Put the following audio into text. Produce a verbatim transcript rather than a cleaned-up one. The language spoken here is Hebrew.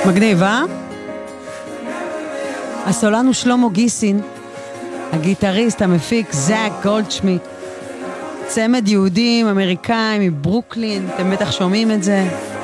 מגניב, אה? הסולן הוא שלמה גיסין, הגיטריסט, המפיק, זאק גולדשמיט. צמד יהודים, אמריקאים, מברוקלין, אתם בטח שומעים את זה.